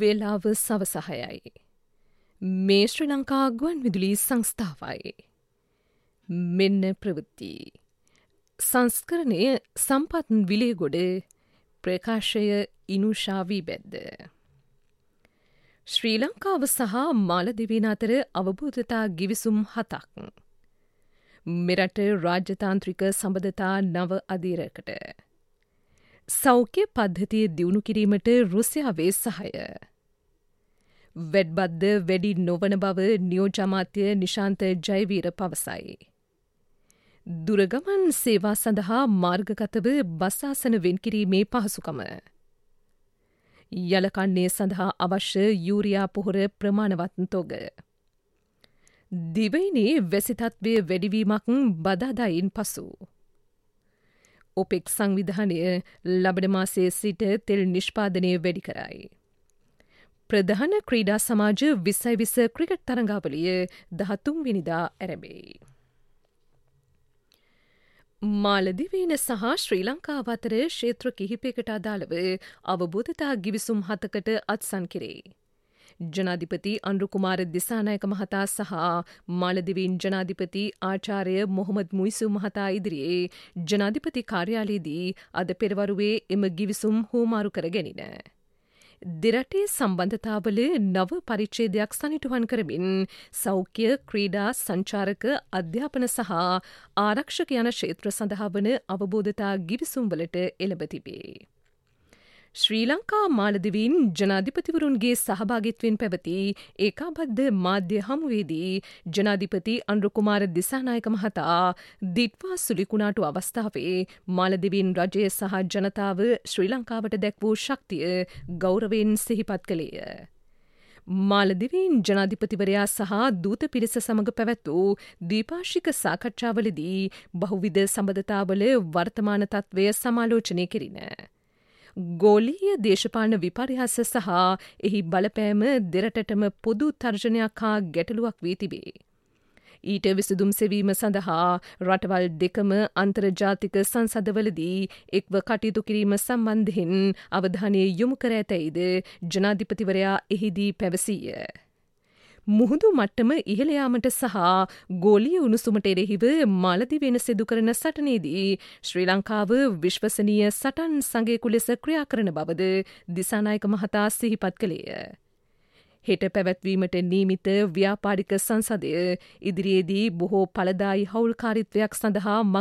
වේලාව සවස 6යි. මේ ශ්‍රී ලංකා ගුවන් විදුලි සංස්ථාවයි. මෙන්න ප්‍රවෘත්ති. සංස්කරණය සම්පත් විලේගොඩ ප්‍රකාශය ඉනුෂා වීබැද්ද. ශ්‍රී ලංකාව සහ මාලදිවයින අතර අවබෝධතා ගිවිසුම් 7ක්. මෙරට රාජ්‍යතාන්ත්‍රික සම්බන්ධතා නව අධීරකට. සෞඛ්‍ය පද්ධතිය දියුණු කිරීමට රුසියාවේ සහාය. වැඩබද්ද වැඩි නොවන බව නියෝජ්‍යාමාත්‍ය නිශාන්ත ජයවීර පවසයි. දුරගමන් සේවා සඳහා මාර්ගගතව බස් ආසන වෙන්කිරීමේ පහසුකම. යලකන්නේ සඳහා අවශ්‍ය යූරියා පොහොර ප්‍රමාණවත් තොග. දිවයිනේ වැසිතත්වය වැඩිවීමක් බදාදායින් පසු. ඔපෙක් සංවිධානය ලබන මාසයේ සිට තෙල් නිෂ්පාදනය වැඩි කරයි. ප්‍රධාන ක්‍රීඩා සමාජ 2020 ක්‍රිකට් තරඟාවලිය 13 වෙනිදා ආරම්භයි. මාලදිවයින සහ ශ්‍රී ලංකාව අතර ක්ෂේත්‍ර කිහිපයකට අදාළව අවබෝධතා ගිවිසුම් 7කට අත්සන් කෙරේ. ජනාධිපති අනුරුකුමාර දිසානායක මහතා සහ මාලදිවයින් ජනාධිපති ආචාර්ය මොහොමඩ් මුයිසු මහතා ඉදිරියේ ජනාධිපති කාර්යාලයේදී අද පෙරවරුවේ එම ගිවිසුම් හුවමාරු කර ගැනිණ. දෙරටේ සම්බන්ධතාවල නව පරිච්ඡේදයක් සනිටුහන් කරමින් සෞඛ්‍ය, ක්‍රීඩා, සංචාරක, අධ්‍යාපන සහ ආරක්ෂක යන ක්ෂේත්‍ර සඳහා වන අවබෝධතා ගිවිසුම්වලට එළඹ තිබේ. ශ්‍රී ලංකා මාලදිවයින් ජනාධිපතිවරුන්ගේ සහභාගිත්වයෙන් පැවති ඒකාබද්ධ මාධ්‍ය හමුවේදී ජනාධිපති අනුරුකුමාර දිසානායක මහතා දිට්වා සුලිකුණාටු අවස්ථාවේ මාලදිවයින් රජය සහ ජනතාව ශ්‍රී ලංකාවට දැක් වූ ශක්තිය ගෞරවයෙන් සිහිපත් කළේය. මාලදිවයින් ජනාධිපතිවරයා සහ දූත පිරිස සමඟ පැවැත් වූ ද්විපාර්ශ්වික සාකච්ඡාවලදී බහුවිධ සම්බන්ධතාවල වර්තමාන තත්ත්වය සමාලෝචනය කෙරිණ. ගෝලීය දේශපාලන විපර්යාස සහ එහි බලපෑම දෙරටටම පොදු තර්ජනයක් හා ගැටලුවක් වී තිබේ. ඊට විසඳුම් සෙවීම සඳහා රටවල් දෙකම අන්තර්ජාතික සංසදවලදී එක්ව කටයුතු කිරීම සම්බන්ධයෙන් අවධානය යොමු කර ඇතැයිද ජනාධිපතිවරයා එහිදී පැවසීය. මුහුදු මට්ටම ඉහළ යාමට සහ ගෝලීය උණුසුමට එරෙහිව මාලදිවයින සිදු කරන සටනේදී ශ්‍රී ලංකාව විශ්වසනීය සටන් සංගයකු ලෙස ක්‍රියා කරන බවද දිසානායක මහතා සිහිපත් කළේය. හෙට පැවැත්වීමට නියමිත ව්‍යාපාරික සංසදය ඉදිරියේදී බොහෝ ඵලදායී හවුල්කාරීත්වයක් සඳහා